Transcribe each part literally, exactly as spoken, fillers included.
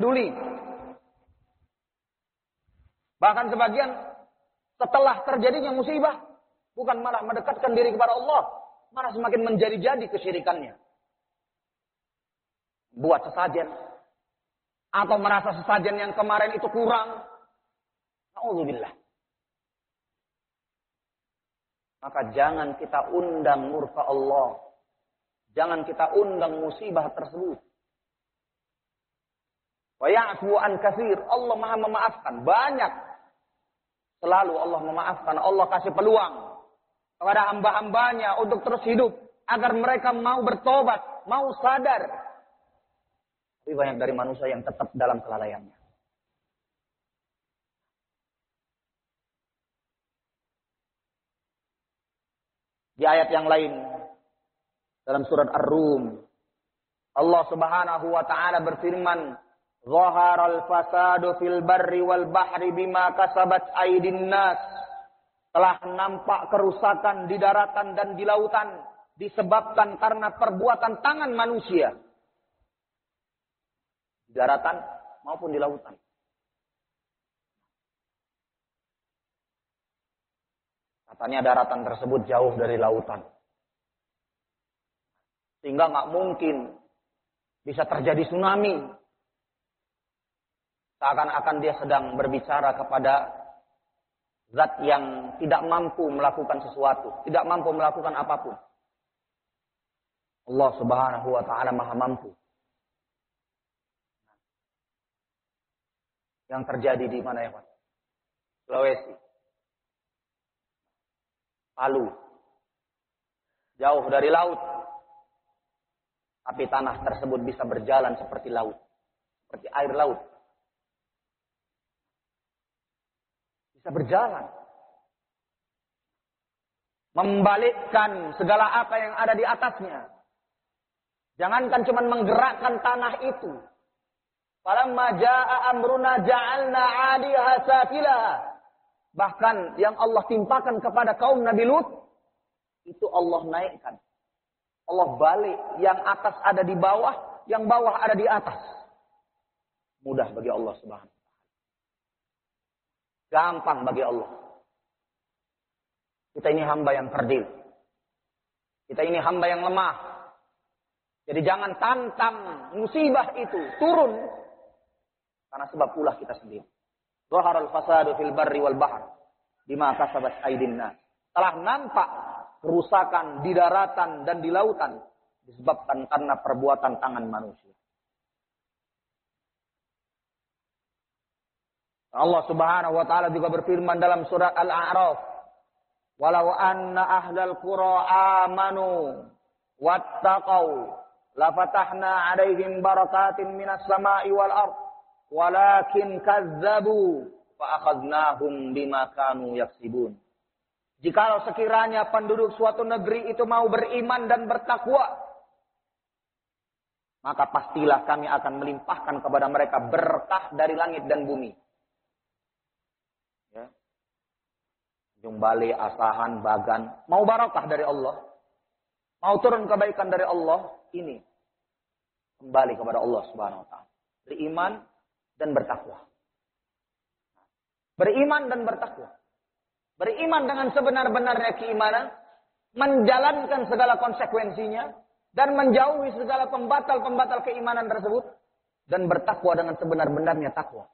peduli. Bahkan sebagian setelah terjadinya musibah, bukan malah mendekatkan diri kepada Allah, malah semakin menjadi-jadi kesyirikannya. Buat sesajen, atau merasa sesajen yang kemarin itu kurang. Na'udzubillah. Maka jangan kita undang murka Allah. Jangan kita undang musibah tersebut. Wa ya'fu an katsir. Allah Maha memaafkan banyak. Selalu Allah memaafkan. Allah kasih peluang kepada hamba-hambanya untuk terus hidup agar mereka mau bertobat, mau sadar. Tapi banyak dari manusia yang tetap dalam kelalaiannya. Di ayat yang lain dalam surat Ar-Rum, Allah Subhanahu wa taala berfirman, "Zaharal fasadu fil barri wal bahri bima kasabat aydin nas." Telah nampak kerusakan di daratan dan di lautan disebabkan karena perbuatan tangan manusia. Di daratan maupun di lautan. Katanya daratan tersebut jauh dari lautan. Sehingga nggak mungkin bisa terjadi tsunami. Seakan-akan dia sedang berbicara kepada zat yang tidak mampu melakukan sesuatu. Tidak mampu melakukan apapun. Allah Subhanahu wa ta'ala maha mampu. Yang terjadi di mana ya Pak? Sulawesi. Palu. Jauh dari laut. Tapi tanah tersebut bisa berjalan seperti laut. Seperti air laut. Bisa berjalan. Membalikkan segala apa yang ada di atasnya. Jangankan cuma menggerakkan tanah itu. Falamma jaa'a amruna ja'alna 'aliyaha safilaha. Bahkan yang Allah timpakan kepada kaum Nabi Lut, itu Allah naikkan. Allah balik, yang atas ada di bawah, yang bawah ada di atas. Mudah bagi Allah Subhanahu wa taala. Gampang bagi Allah. Kita ini hamba yang kerdil. Kita ini hamba yang lemah. Jadi jangan tantang musibah itu turun karena sebab ulah kita sendiri. Zaharal fasadu fil barri wal bahr bima kasabat aydin nas. Telah nampak kerusakan di daratan dan di lautan disebabkan karena perbuatan tangan manusia. Allah Subhanahu wa taala juga berfirman dalam surat Al-A'raf, "Walau anna ahlal qura amanu wattaqau lafatahna 'alaihim barakatin minas sama'i wal ardh walakin kazzabu fa akhadnahum bima kanu yaksibun." Jikalau sekiranya penduduk suatu negeri itu mau beriman dan bertakwa, maka pastilah kami akan melimpahkan kepada mereka berkah dari langit dan bumi. Ya. Jumbali, asahan, bagan, mau barokah dari Allah, mau turun kebaikan dari Allah, ini kembali kepada Allah Subhanahu wa taala. Beriman dan bertakwa. Beriman dan bertakwa. Beriman dengan sebenar-benarnya keimanan, menjalankan segala konsekuensinya, dan menjauhi segala pembatal-pembatal keimanan tersebut, dan bertakwa dengan sebenar-benarnya takwa.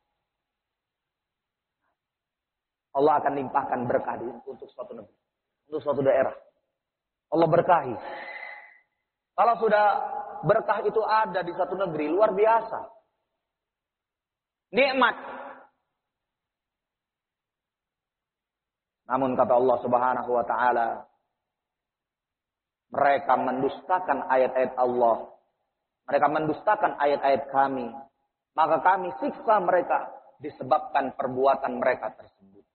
Allah akan limpahkan berkah untuk suatu negeri, untuk suatu daerah. Allah berkahi. Kalau sudah berkah itu ada di satu negeri, luar biasa. Nikmat. Namun kata Allah Subhanahu wa taala, mereka mendustakan ayat-ayat Allah. Mereka mendustakan ayat-ayat kami. Maka kami siksa mereka disebabkan perbuatan mereka tersebut.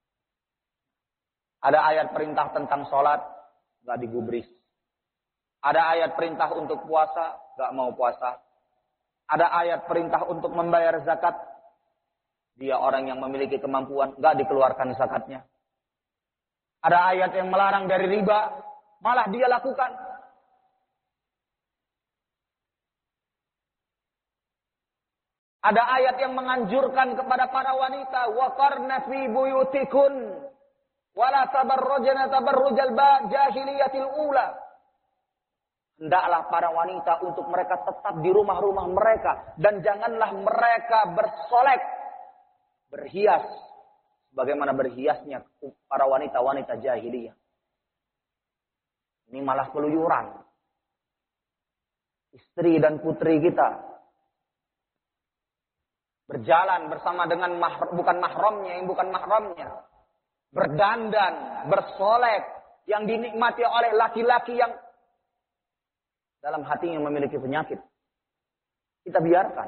Ada ayat perintah tentang sholat, gak digubris. Ada ayat perintah untuk puasa, gak mau puasa. Ada ayat perintah untuk membayar zakat. Dia orang yang memiliki kemampuan, gak dikeluarkan zakatnya. Ada ayat yang melarang dari riba, malah dia lakukan. Ada ayat yang menganjurkan kepada para wanita, waqarna fi buyutikun wala tabarrujna tabarrujal jahiliyatil ula. Hendaklah para wanita untuk mereka tetap di rumah-rumah mereka dan janganlah mereka bersolek, berhias bagaimana berhiasnya para wanita-wanita jahiliyah. Ini malah keluyuran. Istri dan putri kita berjalan bersama dengan mahr, bukan mahramnya, yang bukan mahramnya. Berdandan, bersolek, yang dinikmati oleh laki-laki yang dalam hatinya memiliki penyakit. Kita biarkan.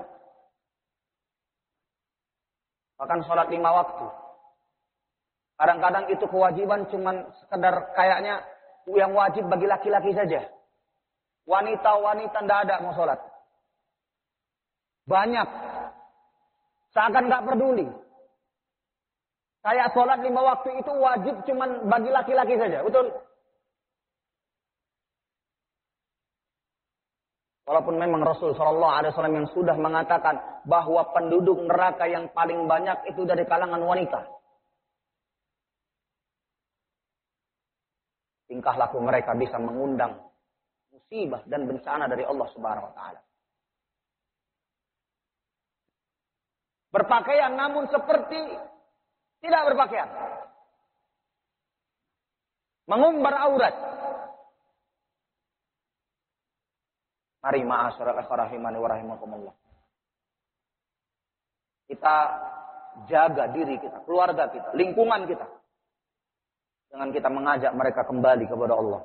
Bahkan sholat lima waktu. Kadang-kadang itu kewajiban cuman sekedar kayaknya yang wajib bagi laki-laki saja. Wanita-wanita tidak ada mau sholat. Banyak. Seakan nggak peduli. Kayak sholat lima waktu itu wajib cuman bagi laki-laki saja. Betul? Walaupun memang Rasul Shallallahu Alaihi Wasallam yang sudah mengatakan bahwa penduduk neraka yang paling banyak itu dari kalangan wanita. Tingkah laku mereka bisa mengundang musibah dan bencana dari Allah Subhanahu Wa Taala. Berpakaian namun seperti tidak berpakaian. Mengumbar aurat. Mari ma'asyiral ikhwah rahimani wa rahimakumullah. Kita jaga diri kita, keluarga kita, lingkungan kita. Dengan kita mengajak mereka kembali kepada Allah.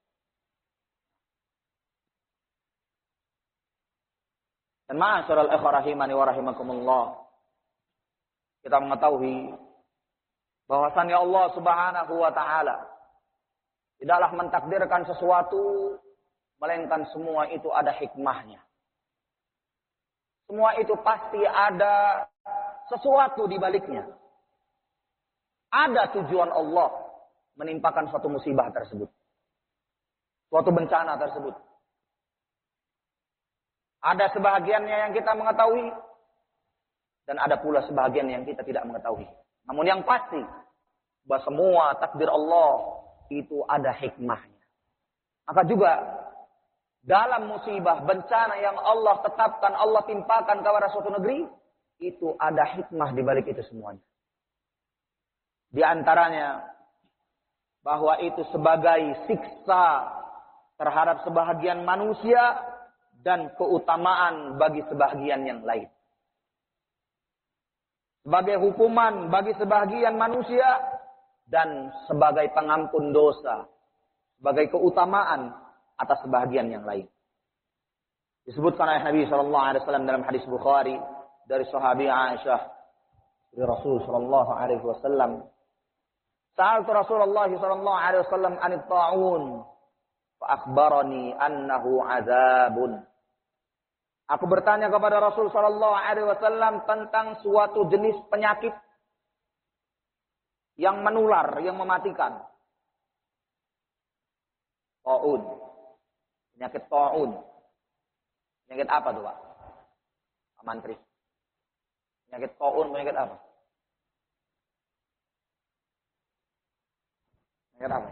Dan ma'asyiral ikhwah rahimani wa rahimakumullah. Kita mengetahui bahwasannya Allah Subhanahu wa taala tidaklah mentakdirkan sesuatu melainkan semua itu ada hikmahnya. Semua itu pasti ada sesuatu di baliknya. Ada tujuan Allah menimpakan suatu musibah tersebut. Suatu bencana tersebut. Ada sebahagiannya yang kita mengetahui dan ada pula sebahagian yang kita tidak mengetahui. Namun yang pasti bahwa semua takdir Allah itu ada hikmahnya. Maka juga dalam musibah, bencana yang Allah tetapkan, Allah timpakan kepada suatu negeri, itu ada hikmah di balik itu semuanya. Di antaranya, bahwa itu sebagai siksa terhadap sebahagian manusia dan keutamaan bagi sebahagian yang lain. Sebagai hukuman bagi sebahagian manusia dan sebagai pengampun dosa. Sebagai keutamaan atas sebahagian yang lain. Disebutkan oleh Nabi shallallahu alaihi wasallam dalam hadis Bukhari dari sahabi Aisyah dari Rasul shallallahu alaihi wasallam, "Sa'altu Rasulullah sallallahu alaihi wasallam 'anil ta'un fa akhbarani annahu 'adzabun." Aku bertanya kepada Rasul sallallahu alaihi wasallam tentang suatu jenis penyakit yang menular, yang mematikan. Ta'un. Penyakit ta'un. Penyakit apa tuh, Pak? Pak Mantri. Penyakit ta'un, penyakit apa? Penyakit apa?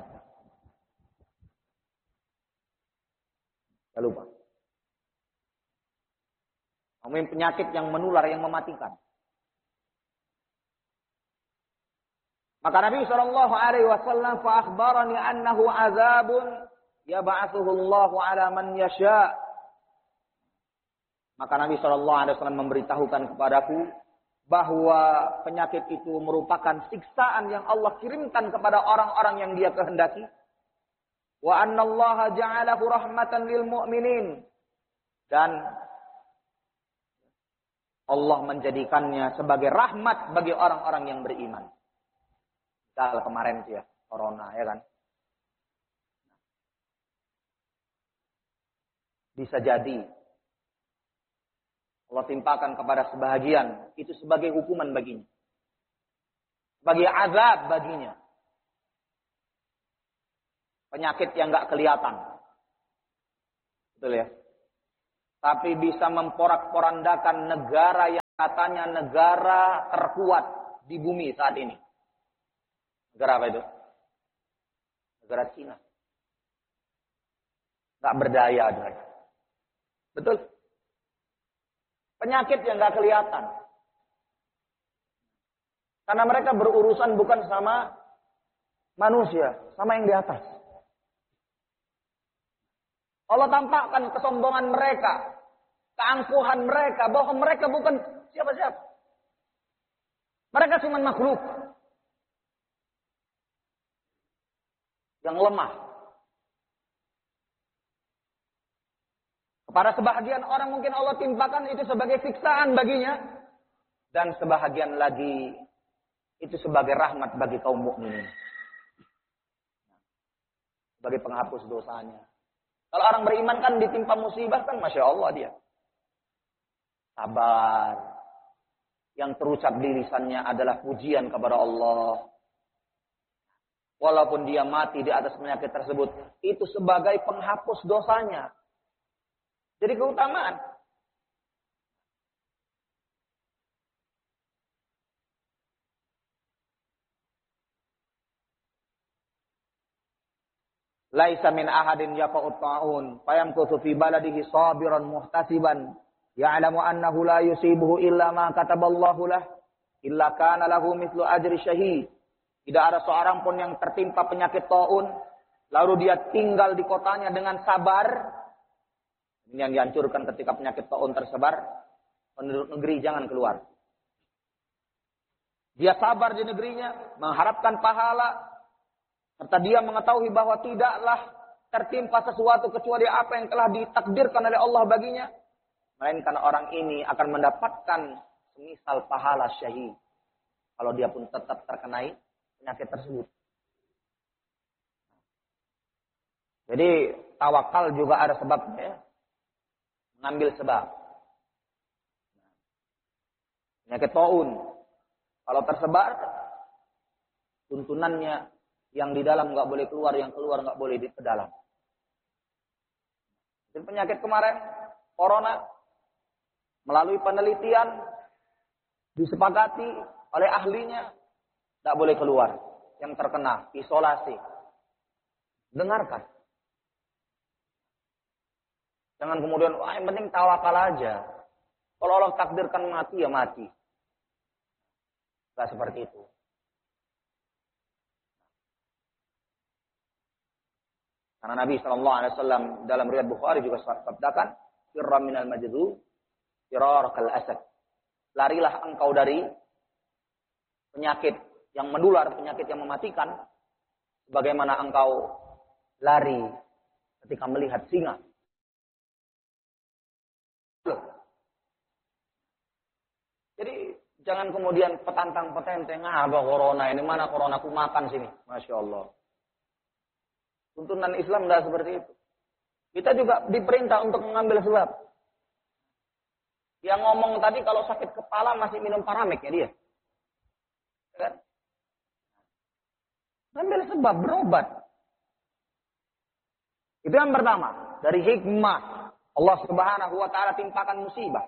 Saya lupa. Ngomongin penyakit yang menular, yang mematikan. Maka Nabi shallallahu alaihi wasallam fa akhbarani annahu azabun yab'atsuhu Allahu 'ala man yasha. Maka Nabi shallallahu alaihi wasallam memberitahukan kepadaku bahwa penyakit itu merupakan siksaan yang Allah kirimkan kepada orang-orang yang Dia kehendaki. Wa anna Allah ja'alahu rahmatan lil mu'minin. Dan Allah menjadikannya sebagai rahmat bagi orang-orang yang beriman. Misal kemarin itu ya, corona ya kan. Bisa jadi Allah timpakan kepada sebahagian itu sebagai hukuman baginya. Sebagai azab baginya. Penyakit yang enggak kelihatan. Betul ya? Tapi bisa memporak-porandakan negara yang katanya negara terkuat di bumi saat ini. Negara apa itu? Negara Cina. Gak berdaya mereka. Betul? Penyakit yang gak kelihatan. Karena mereka berurusan bukan sama manusia, sama yang di atas. Allah tampakkan kesombongan mereka, keangkuhan mereka, bahwa mereka bukan siapa-siapa. Mereka cuma makhluk yang lemah. Kepada sebahagian orang mungkin Allah timpakan itu sebagai siksaan baginya. Dan sebahagian lagi itu sebagai rahmat bagi kaum mukminin. Sebagai penghapus dosanya. Kalau orang beriman kan ditimpa musibah kan Masya Allah dia. Sabar. Yang terucap di lisannya adalah pujian kepada Allah. Walaupun dia mati di atas penyakit tersebut. Itu sebagai penghapus dosanya. Jadi keutamaan. Laisa min ahadin yaqa'ut ta'un fayamkuthu fi baladihi sabiran muhtasiban ya'lamu annahu la yusibuhu illa ma kataballahu lah illa kana lahu mithlu ajri syahid. Tidak ada seorang pun yang tertimpa penyakit ta'un lalu dia tinggal di kotanya dengan sabar. Ini yang dihancurkan ketika penyakit ta'un tersebar. Penduduk negeri jangan keluar. Dia sabar di negerinya, mengharapkan pahala. Serta dia mengetahui bahwa tidaklah tertimpa sesuatu kecuali apa yang telah ditakdirkan oleh Allah baginya. Melainkan orang ini akan mendapatkan semisal pahala syahid. Kalau dia pun tetap terkenai penyakit tersebut. Jadi tawakal juga ada sebabnya. Mengambil sebab. Penyakit taun. Kalau tersebar, tuntunannya yang di dalam nggak boleh keluar, yang keluar nggak boleh di ke dalam. Dan penyakit kemarin, corona, melalui penelitian disepakati oleh ahlinya, nggak boleh keluar. Yang terkena isolasi. Dengarkan. Jangan kemudian, wah yang penting tawakal aja. Kalau Allah takdirkan mati, ya mati. Nggak seperti itu. Karena Nabi shallallahu alaihi wasallam dalam riwayat Bukhari juga sabdakan, "Firra minal majdzum, firarakal asad." Larilah engkau dari penyakit yang menular, penyakit yang mematikan, sebagaimana engkau lari ketika melihat singa. Jadi jangan kemudian petantang petenteng, ah apa corona ini, mana corona ku makan sini. Masya Allah. Tuntunan Islam tidak seperti itu. Kita juga diperintah untuk mengambil sebab. Yang ngomong tadi kalau sakit kepala masih minum Paramek ya dia. Kan? Ambil sebab, berobat. Itu yang pertama. Dari hikmah Allah Subhanahu wa ta'ala timpakan musibah.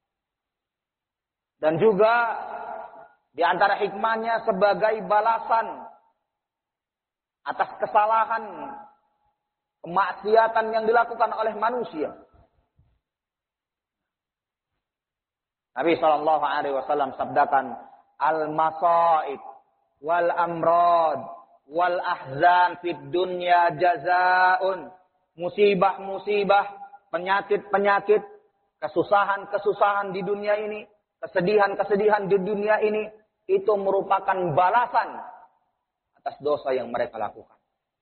Dan juga di antara hikmahnya sebagai balasan atas kesalahan, kemaksiatan yang dilakukan oleh manusia. Nabi shallallahu alaihi wasallam sabdakan, al-masaib wal amrad wal ahzan fid dunya jazaun. Musibah-musibah, penyakit-penyakit, kesusahan-kesusahan di dunia ini, kesedihan-kesedihan di dunia ini, itu merupakan balasan atas dosa yang mereka lakukan.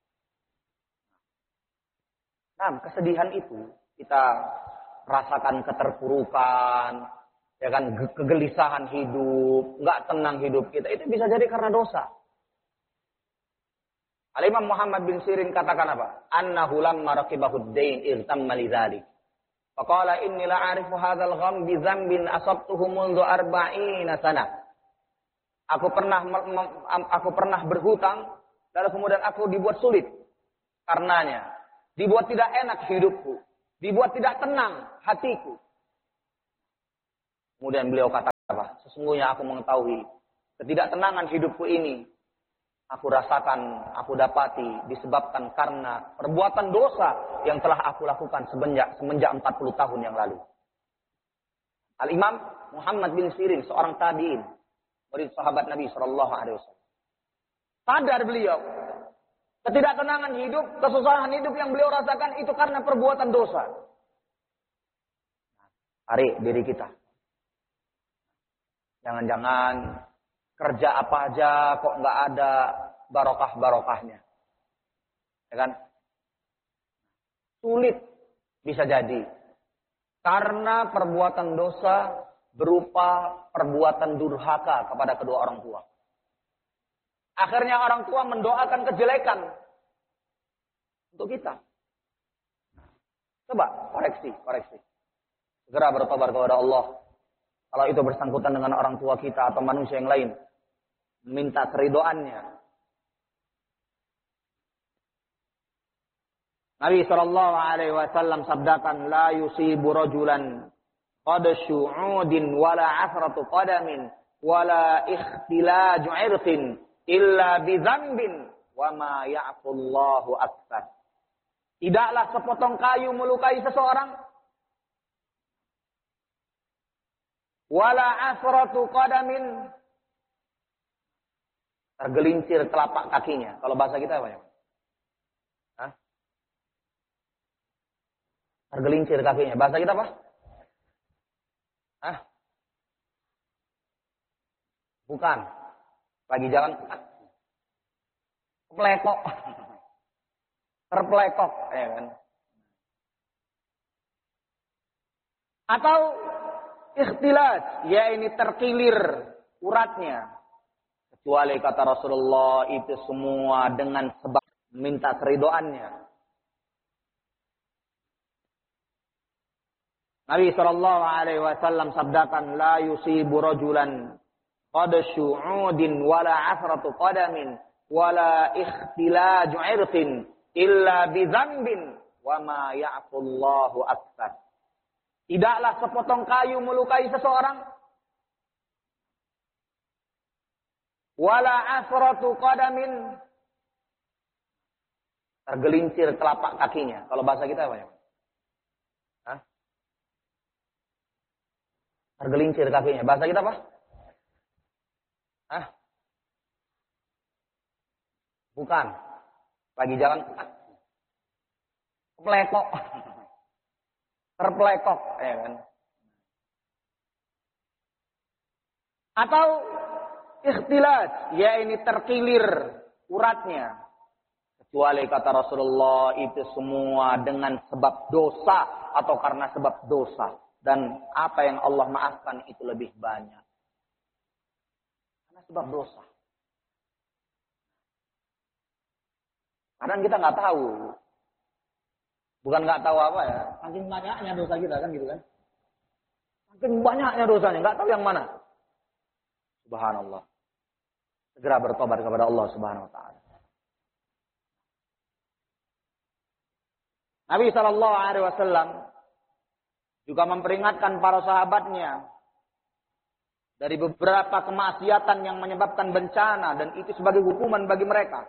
Nah, kesedihan itu kita rasakan keterpurukan, ya kan, kegelisahan hidup, nggak tenang hidup kita, itu bisa jadi karena dosa. Al-Imam Muhammad bin Sirin katakan apa? Annahu lamma raqibahud dain irtamma lidzalik. Faqala inni la'arifu hadzal gham bi dzambin asabtuhu mundu arba'ina sanah. Aku pernah aku pernah berhutang, lalu kemudian aku dibuat sulit karenanya. Dibuat tidak enak hidupku. Dibuat tidak tenang hatiku. Kemudian beliau kata, Sesungguhnya aku mengetahui ketidaktenangan hidupku ini aku rasakan, aku dapati disebabkan karena perbuatan dosa yang telah aku lakukan semenjak semenjak empat puluh tahun yang lalu. Al-Imam Muhammad bin Sirin, seorang tabi'in, murid sahabat Nabi shallallahu alaihi wasallam. Sadar beliau, ketidaktenangan hidup, kesusahan hidup yang beliau rasakan itu karena perbuatan dosa. Tarik diri kita. Jangan-jangan kerja apa aja kok nggak ada barokah-barokahnya. Ya kan? Sulit bisa jadi. Karena perbuatan dosa berupa perbuatan durhaka kepada kedua orang tua. Akhirnya orang tua mendoakan kejelekan untuk kita. Coba koreksi, koreksi. Segera bertobat kepada Allah. Kalau itu bersangkutan dengan orang tua kita atau manusia yang lain. Minta keridhoannya. Nabi sallallahu alaihi wasallam sabdakan, la yusibu rajulan qad syu'udin wala afratu qadamin wala ikhtilaju irqin illa bi dzambin wa ma ya'fullahu aktsar. Tidaklah sepotong kayu melukai seseorang, wala afratu qadamin, tergelincir telapak kakinya. Kalau bahasa kita apa ya? Hah? Tergelincir kakinya. Bahasa kita apa? Hah? Bukan. Lagi jalan pelekok. Terpelekok, ya kan? Atau ikhtilat, ya ini terkilir uratnya. Kecuali kata Rasulullah itu semua dengan sebab minta keridhoannya. Nabi sallallahu alaihi wasallam sabdakan, la yusibu rajulan qad syu'udin wala afratu qadamin wala ikhtilaju irqin illa bi dzambin wa ma ya'fullahu aktsar. Tidaklah sepotong kayu melukai seseorang, wala asratu qadamin, tergelincir telapak kakinya. Kalau bahasa kita apa ya? Hah? Tergelincir kakinya. Bahasa kita apa? Hah? Bukan. Lagi jalan pelekok. Terpelekok, ya kan? Atau ikhtilat, ya ini terkilir uratnya. Kecuali kata Rasulullah itu semua dengan sebab dosa atau karena sebab dosa. Dan apa yang Allah maafkan itu lebih banyak. Karena sebab dosa. Kadang kita nggak tahu. Bukan nggak tahu apa ya, saking banyaknya dosa kita kan gitu kan. Saking banyaknya dosanya, nggak tahu yang mana. Subhanallah. Segera bertobat kepada Allah Subhanahu wa taala. Nabi sallallahu alaihi wasallam juga memperingatkan para sahabatnya dari beberapa kemaksiatan yang menyebabkan bencana dan itu sebagai hukuman bagi mereka.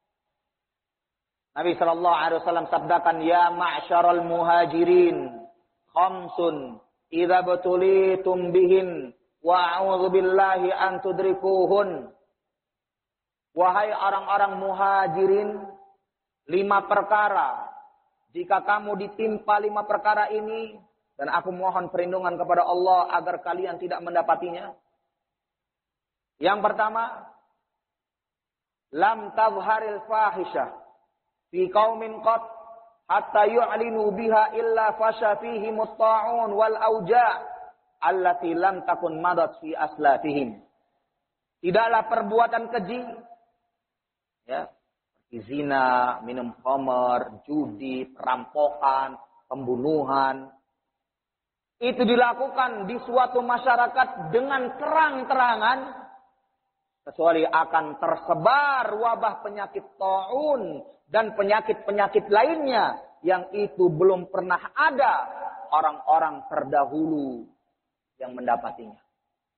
Nabi sallallahu alaihi wasallam sabdakan, ya ma'syaral muhajirin khamsun idza butulitum bihin wa a'udzu billahi an tudrikuhun. Wahai orang-orang muhajirin, lima perkara, jika kamu ditimpa lima perkara ini, dan aku mohon perlindungan kepada Allah agar kalian tidak mendapatinya. Yang pertama, lam tazharil fahisyah fi qaumin qat hatta yu'linu biha illa fasha fihi mutta'un wal auja' allati lam takun madat fi aslatihim. Tidaklah perbuatan keji, ya, seperti zina, minum khamar, judi, perampokan, pembunuhan, itu dilakukan di suatu masyarakat dengan terang-terangan, kecuali akan tersebar wabah penyakit ta'un dan penyakit-penyakit lainnya yang itu belum pernah ada orang-orang terdahulu yang mendapatinya.